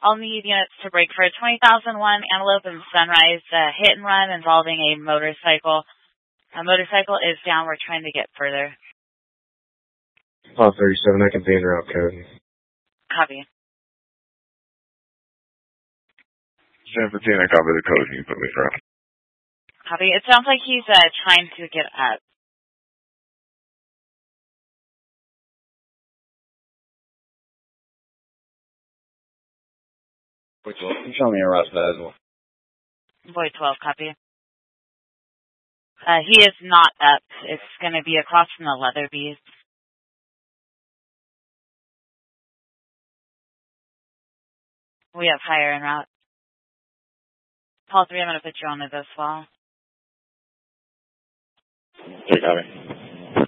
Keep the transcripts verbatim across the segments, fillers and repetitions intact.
I'll need units to break for twenty thousand one Antelope and Sunrise uh, hit and run involving a motorcycle. A motorcycle is down. We're trying to get further. Paul thirty-seven, I can be in route code. Copy. San Francisco, copy the code. You can put me through. Copy. It sounds like he's uh, trying to get up. Which one? You show me a route as well. Boy twelve, copy. Uh, he is not up. It's going to be across from the Leatherbees. We have fire en route. Paul three, I'm going to put you on it as well. Okay, copy.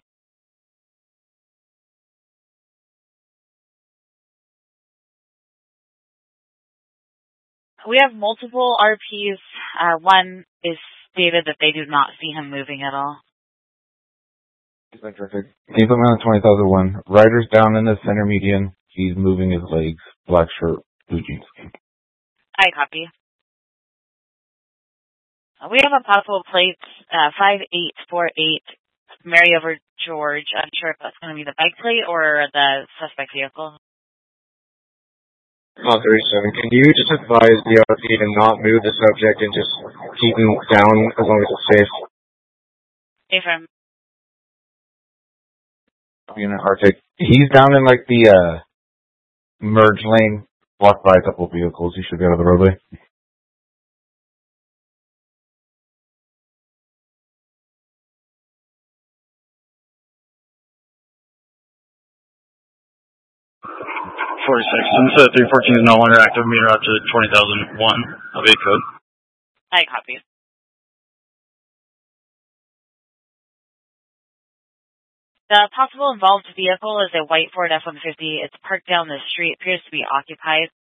We have multiple R Ps. Uh, one is stated that they do not see him moving at all. Perfect. Can you put me on twenty thousand one? Ryder's down in the center median. He's moving his legs. Black shirt, blue jeans. I copy. Uh, we have a possible plate, uh, five eight four eight, Mary over George. I'm sure if that's going to be the bike plate or the suspect vehicle. Paul thirty-seven, can you just advise the R P to not move the subject and just keep him down as long as it's safe? Affirm. Unit Arctic. He's down in like the uh, merge lane, blocked by a couple of vehicles. He should be out of the roadway. forty-six, since uh, three fourteen is no longer active, meter out to twenty thousand one of eight code. I copy. The possible involved vehicle is a white Ford F one fifty. It's parked down the street, appears to be occupied.